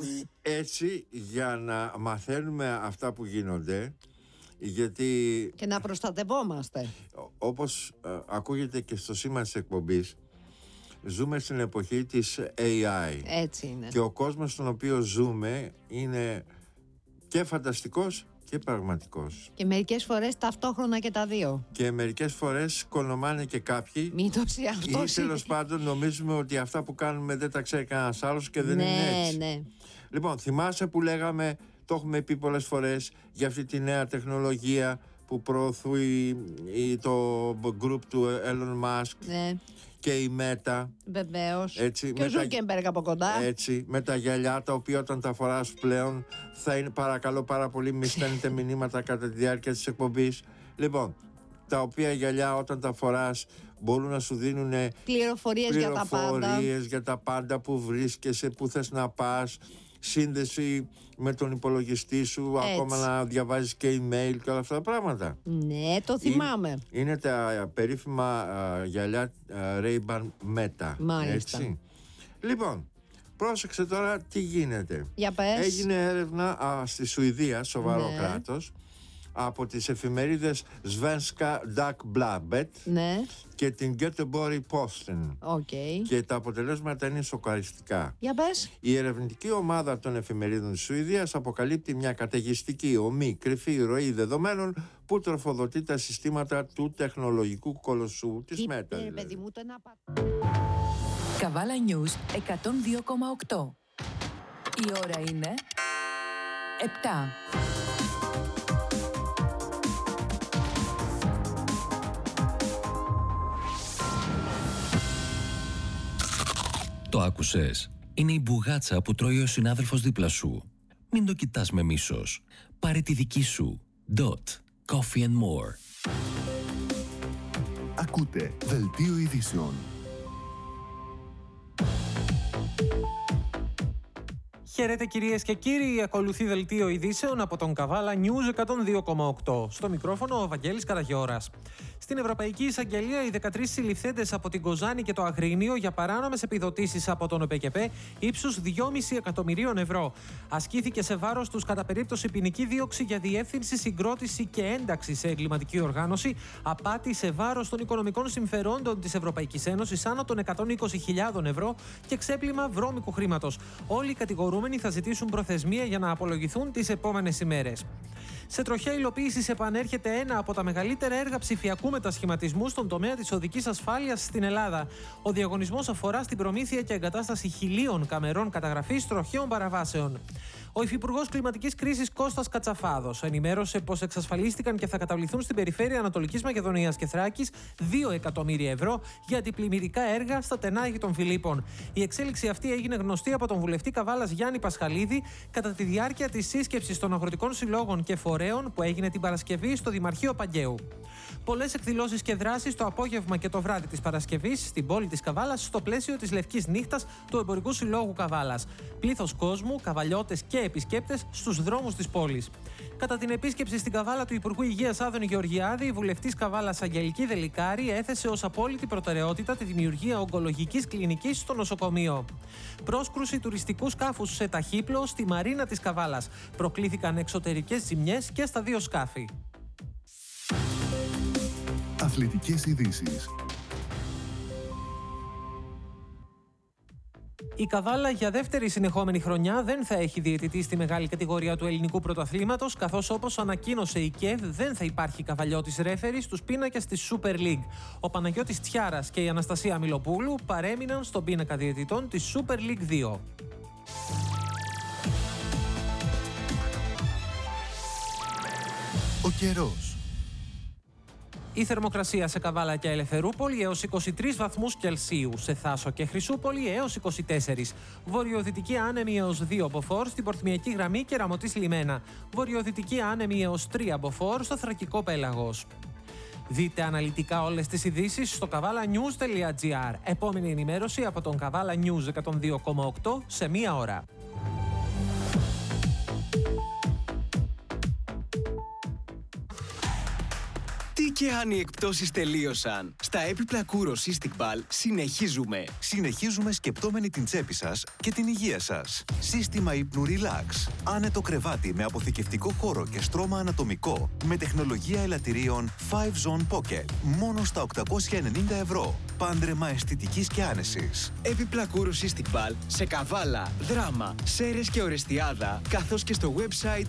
Έτσι, για να μαθαίνουμε αυτά που γίνονται, γιατί και να προστατευόμαστε. Όπως ακούγεται και στο σήμα της εκπομπής, ζούμε στην εποχή της AI. Έτσι είναι. Και ο κόσμος στον οποίο ζούμε είναι και φανταστικός και πραγματικός. Και μερικές φορές ταυτόχρονα και τα δύο. Και μερικές φορές κονομάνε και κάποιοι. Μήπως αυτό. Ή τέλος πάντων νομίζουμε ότι αυτά που κάνουμε δεν τα ξέρει κανένας άλλος και δεν είναι έτσι. Ναι. Λοιπόν, θυμάσαι που λέγαμε, το έχουμε πει πολλές φορές, για αυτή τη νέα τεχνολογία που προωθεί το group του Elon Musk, Ναι. και η Meta. Βεβαίως. Έτσι, και ο Ζούκεμπεργκ από κοντά. Έτσι, με τα γυαλιά τα οποία όταν τα φοράς πλέον θα είναι, παρακαλώ πάρα πολύ, μη στέλνετε μηνύματα κατά τη διάρκεια της εκπομπής. Λοιπόν, τα οποία γυαλιά όταν τα φοράς μπορούν να σου δίνουν πληροφορίες για τα πάντα, που βρίσκεσαι, που θες να πας, σύνδεση με τον υπολογιστή σου, έτσι, ακόμα να διαβάζεις και email και όλα αυτά τα πράγματα. Ναι, το θυμάμαι. Είναι τα περίφημα γυαλιά Ray-Ban Meta. Μάλιστα. Έτσι. Λοιπόν, πρόσεξε τώρα τι γίνεται. Για πες. Έγινε έρευνα στη Σουηδία, σοβαρό κράτος, από τις εφημερίδες Svenska Dagbladet, ναι, και την Göteborgs Posten. Okay. Και τα αποτελέσματα είναι σοκαριστικά. Για πες. Η ερευνητική ομάδα των εφημερίδων της Σουηδίας αποκαλύπτει μια καταιγιστική, ομή, κρυφή ροή δεδομένων που τροφοδοτεί τα συστήματα του τεχνολογικού κολοσσού της Meta. Καβάλα News 102,8. Η ώρα είναι 7. Το άκουσες? Είναι η μπουγάτσα που τρώει ο συνάδελφος δίπλα σου. Μην το κοιτάς με μίσος. Πάρε τη δική σου. Dot. Coffee and more. Ακούτε Δελτίο Ειδήσεων. Χαίρετε κυρίες και κύριοι, ακολουθεί Δελτίο Ειδήσεων από τον Καβάλα News 102,8. Στο μικρόφωνο ο Βαγγέλης Καραγιώρας. Στην Ευρωπαϊκή Εισαγγελία, οι 13 συλληφθέντες από την Κοζάνη και το Αγρίνιο για παράνομες επιδοτήσεις από τον ΟΠΕΚΕΠΕ ύψους 2,5 εκατομμυρίων ευρώ. Ασκήθηκε σε βάρος τους κατά περίπτωση ποινική δίωξη για διεύθυνση, συγκρότηση και ένταξη σε εγκληματική οργάνωση, απάτη σε βάρος των οικονομικών συμφερόντων της Ευρωπαϊκής Ένωσης άνω των 120.000 ευρώ και ξέπλυμα βρώμικου χρήματος. Όλοι οι κατηγορούμενοι θα ζητήσουν προθεσμία για να απολογηθούν τις επόμενες ημέρες. Σε τροχιά υλοποίησης επανέρχεται ένα από τα μεγαλύτερα έργα ψηφιακού μετασχηματισμού στον τομέα της οδικής ασφάλειας στην Ελλάδα. Ο διαγωνισμός αφορά στην προμήθεια και εγκατάσταση 1.000 καμερών καταγραφής τροχαίων παραβάσεων. Ο Υφυπουργός Κλιματικής Κρίσης Κώστας Κατσαφάδος ενημέρωσε πως εξασφαλίστηκαν και θα καταβληθούν στην περιφέρεια Ανατολικής Μακεδονίας και Θράκης 2 εκατομμύρια ευρώ για αντιπλημμυρικά έργα στα Τενάγη των Φιλίππων. Η εξέλιξη αυτή έγινε γνωστή από τον βουλευτή Καβάλας Γιάννη Πασχαλίδη κατά τη διάρκεια της σύσκεψης των αγροτικών συλλόγων και φορέων που έγινε την Παρασκευή στο Δημαρχείο Παγκαίου. Πολλές εκδηλώσεις και δράσεις το απόγευμα και το βράδυ της Παρασκευής στην πόλη της Καβάλας στο πλαίσιο της Λευκής Νύχτας του Εμπορικού Συλλόγου Καβάλας. Πλήθος κόσμου, καβαλιώτες και επισκέπτες στους δρόμους της πόλης. Κατά την επίσκεψη στην Καβάλα του Υπουργού Υγείας Άδωνη Γεωργιάδη, η βουλευτής Καβάλας Αγγελική Δελικάρη έθεσε ως απόλυτη προτεραιότητα τη δημιουργία ογκολογικής κλινικής στο νοσοκομείο. Πρόσκρουση τουριστικού σκάφους σε ταχύπλο στη Μαρίνα της Καβάλας. Προκλήθηκαν εξωτερικές ζημιές και στα δύο σκάφη. Αθλητικές ειδήσεις. Η Καβάλα για δεύτερη συνεχόμενη χρονιά δεν θα έχει διαιτητή στη μεγάλη κατηγορία του ελληνικού πρωταθλήματος, καθώς όπως ανακοίνωσε η ΚΕΔ δεν θα υπάρχει καβαλιώτης ρέφερη στους πίνακες της Super League. Ο Παναγιώτης Τσιάρας και η Αναστασία Μιλοπούλου παρέμειναν στον πίνακα διαιτητών της Super League 2. Ο καιρός. Η θερμοκρασία σε Καβάλα και Ελευθερούπολη έως 23 βαθμούς Κελσίου, σε Θάσο και Χρυσούπολη έως 24. Βορειοδυτική άνεμη έως 2 μποφόρ στην Πορθμιακή Γραμμή και Ραμωτής Λιμένα. Βορειοδυτική άνεμη έως 3 μποφόρ στο Θρακικό Πέλαγος. Δείτε αναλυτικά όλες τις ειδήσεις στο kavalanews.gr. Επόμενη ενημέρωση από τον Καβάλα News 102,8 σε 1 ώρα. Και αν οι εκπτώσεις τελείωσαν, στα έπιπλα Kouros Cystic Ball συνεχίζουμε. Συνεχίζουμε σκεπτόμενοι την τσέπη σας και την υγεία σας. Σύστημα ύπνου Relax. Άνετο κρεβάτι με αποθηκευτικό χώρο και στρώμα ανατομικό με τεχνολογία ελαττηρίων 5 Zone Pocket. Μόνο στα 890 ευρώ. Πάντρεμα αισθητικής και άνεσης. Έπιπλα Kouros Cystic Ball σε Καβάλα, Δράμα, Σέρρες και Ορεστιάδα, καθώς και στο website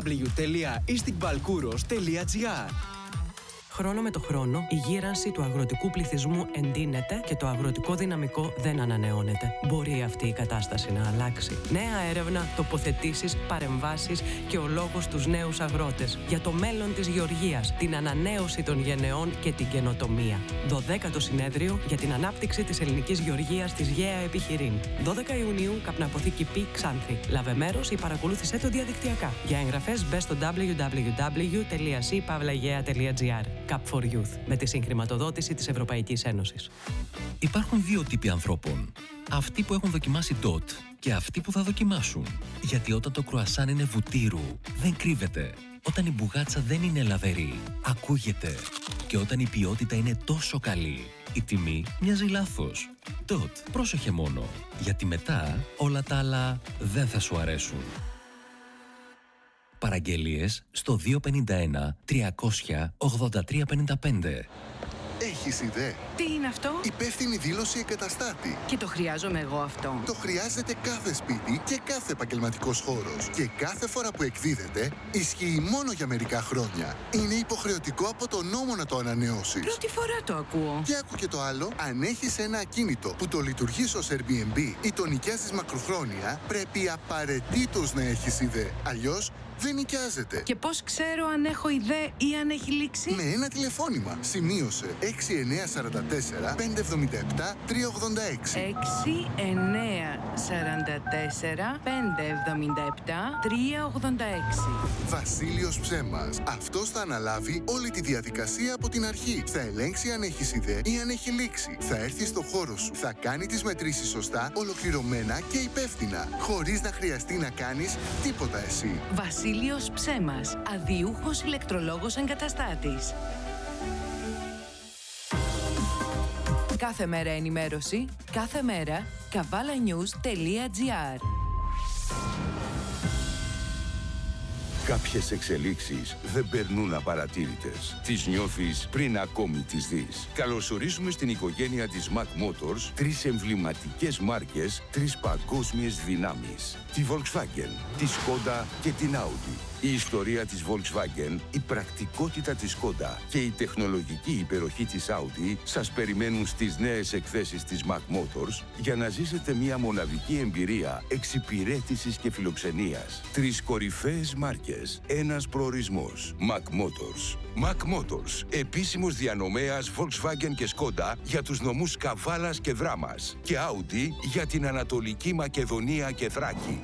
www.isticballkouros.gr. Χρόνο με το χρόνο, η γύρανση του αγροτικού πληθυσμού εντείνεται και το αγροτικό δυναμικό δεν ανανεώνεται. Μπορεί αυτή η κατάσταση να αλλάξει. Νέα έρευνα, τοποθετήσεις, παρεμβάσεις και ο λόγος στους νέους αγρότες. Για το μέλλον της γεωργίας, την ανανέωση των γενεών και την καινοτομία. 12ο συνέδριο για την ανάπτυξη της ελληνικής γεωργίας της ΓΕΑ Επιχειρήν. 12 Ιουνίου, Καπναποθήκη Π. Ξάνθη. Λάβε μέρος ή παρακολούθησέ το διαδικτυακά. Για εγγραφές μπες στο www.c-pavlagea.gr. Cup for Youth, με τη συγχρηματοδότηση της Ευρωπαϊκής Ένωσης. Υπάρχουν δύο τύποι ανθρώπων. Αυτοί που έχουν δοκιμάσει DOT και αυτοί που θα δοκιμάσουν. Γιατί όταν το κρουασάν είναι βουτύρου, δεν κρύβεται. Όταν η μπουγάτσα δεν είναι λαβερή, ακούγεται. Και όταν η ποιότητα είναι τόσο καλή, η τιμή μοιάζει λάθος. DOT, πρόσεχε μόνο. Γιατί μετά όλα τα άλλα δεν θα σου αρέσουν. Παραγγελίες στο 251 300 8355. Έχεις ιδέα? Τι είναι αυτό? Υπεύθυνη δήλωση εγκαταστάτη. Και το χρειάζομαι εγώ αυτό. Το χρειάζεται κάθε σπίτι και κάθε επαγγελματικός χώρος. Και κάθε φορά που εκδίδεται, ισχύει μόνο για μερικά χρόνια. Είναι υποχρεωτικό από τον νόμο να το ανανεώσεις. Πρώτη φορά το ακούω. Και άκου και το άλλο, αν έχεις ένα ακίνητο που το λειτουργείς ως Airbnb ή το νοικιάζεις μακροχρόνια, πρέπει απαραίτητος να έχεις ιδέα. Αλλιώς δεν νοικιάζεται. Και πώς ξέρω αν έχω ιδέα ή αν έχει λήξει? Με ένα τηλεφώνημα. Σημείωσε 6944 577 386. 6944 577 386. Βασίλειος Ψέμας. Αυτός θα αναλάβει όλη τη διαδικασία από την αρχή. Θα ελέγξει αν έχεις ιδέα ή αν έχει λήξει. Θα έρθει στο χώρο σου. Θα κάνει τις μετρήσεις σωστά, ολοκληρωμένα και υπεύθυνα. Χωρίς να χρειαστεί να κάνεις τίποτα εσύ. Βασίλειος Ψέμας. Αδιούχος ηλεκτρολόγος εγκαταστάτης. Κάθε μέρα ενημέρωση, κάθε μέρα kavalanews.gr. Κάποιες εξελίξεις δεν περνούν απαρατήρητες. Τις νιώθεις πριν ακόμη τις δεις. Καλωσορίζουμε στην οικογένεια της Mac Motors 3 εμβληματικές μάρκες, 3 παγκόσμιες δυνάμεις. Τη Volkswagen, τη Skoda και την Audi. Η ιστορία της Volkswagen, η πρακτικότητα της Skoda και η τεχνολογική υπεροχή της Audi σας περιμένουν στις νέες εκθέσεις της Mac Motors για να ζήσετε μια μοναδική εμπειρία εξυπηρέτησης και φιλοξενίας. 3 κορυφαίες μάρκες, ένας προορισμός. Mac Motors. Mac Motors, επίσημος διανομέας Volkswagen και Skoda για τους νομούς Καβάλας και Δράμας και Audi για την Ανατολική Μακεδονία και Θράκη.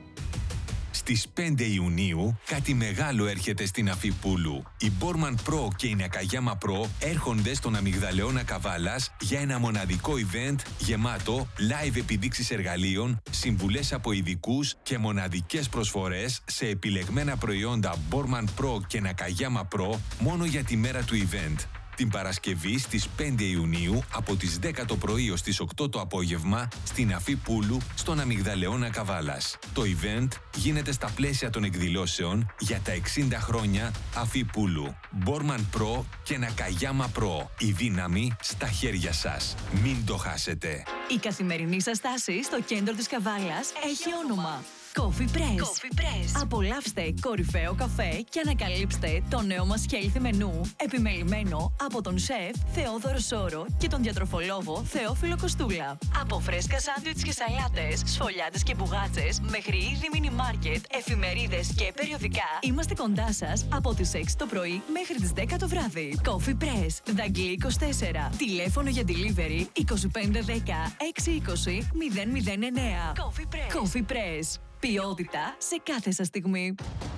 Στις 5 Ιουνίου κάτι μεγάλο έρχεται στην Αφίπουλου. Η Borman Pro και η Nakayama Pro έρχονται στον Αμυγδαλεώνα Καβάλας για ένα μοναδικό event γεμάτο live επιδείξεις εργαλείων, συμβουλές από ειδικούς και μοναδικές προσφορές σε επιλεγμένα προϊόντα Borman Pro και Nakayama Pro μόνο για τη μέρα του event. Την Παρασκευή στις 5 Ιουνίου από τις 10 το πρωί ως τις 8 το απόγευμα στην Αφίπουλου στον Αμυγδαλεώνα Καβάλας. Το event γίνεται στα πλαίσια των εκδηλώσεων για τα 60 χρόνια Αφίπουλου. Borman Pro και Nakayama Pro. Η δύναμη στα χέρια σας. Μην το χάσετε. Η καθημερινή σας στάση στο κέντρο της Καβάλας έχει όνομα. Coffee Press. Απολαύστε κορυφαίο καφέ και ανακαλύψτε το νέο μας healthy μενού, επιμελημένο από τον σεφ Θεόδωρο Σόρο και τον διατροφολόγο Θεόφιλο Κοστούλα. Από φρέσκα σάντουιτς και σαλάτες, σφολιάτες και μπουγάτσες, μέχρι είδη μίνι μάρκετ, εφημερίδες και περιοδικά, είμαστε κοντά σας από τις 6 το πρωί μέχρι τις 10 το βράδυ. Coffee Press, Δαγκλή 24. Τηλέφωνο για delivery 2510 620 009. Coffee Press. Ποιότητα σε κάθε σας στιγμή.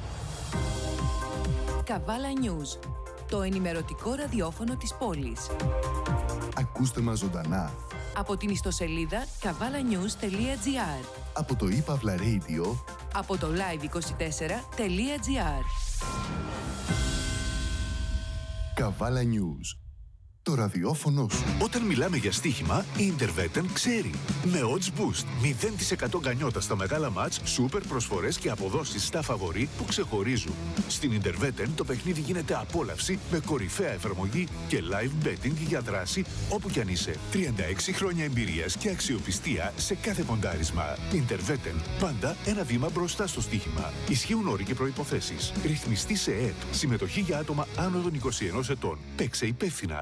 Καβάλα News, το ενημερωτικό ραδιόφωνο της πόλης. Ακούστε μας ζωντανά Από την ιστοσελίδα kavalanews.gr. Από το ePavla Radio. Από το live24.gr. Καβάλα News. Το ραδιόφωνο σου. Όταν μιλάμε για στοίχημα, η Intervetten ξέρει. Με odds boost, 0% γκανιότα στα μεγάλα μάτς, σούπερ προσφορές και αποδόσεις στα φαβορί που ξεχωρίζουν. Στην Intervetten το παιχνίδι γίνεται απόλαυση με κορυφαία εφαρμογή και live betting για δράση όπου κι αν είσαι. 36 χρόνια εμπειρίας και αξιοπιστία σε κάθε ποντάρισμα. Intervetten, πάντα ένα βήμα μπροστά στο στοίχημα. Ισχύουν όροι και προϋποθέσεις. Ρυθμιστή σε ΕΕΠ. Συμμετοχή για άτομα άνω των 21 ετών. Παίξε υπεύθυνα.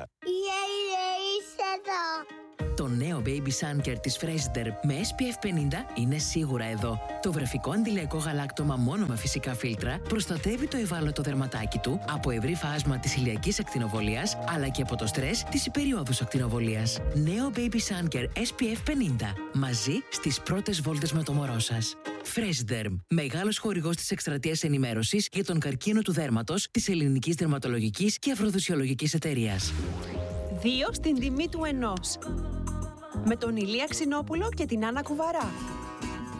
Το νέο Baby Sun Care της Fresider με SPF 50 είναι σίγουρα εδώ. Το βρεφικό αντιλιακό γαλάκτωμα μόνο με φυσικά φίλτρα προστατεύει το ευάλωτο δερματάκι του από ευρύ φάσμα της ηλιακής ακτινοβολίας αλλά και από το στρες της υπεριόδους ακτινοβολίας. Νέο Baby Sun Care SPF 50. Μαζί στις πρώτες βόλτες με το μωρό σας. Fresider. Μεγάλος χορηγός της εκστρατείας ενημέρωσης για τον καρκίνο του δέρματος της Ελληνικής Δερματολογικής και Αφροδοσιολογικής Εταιρείας. 2 στην τιμή του 1. Με τον Ηλία Ξινόπουλο και την Άννα Κουβαρά.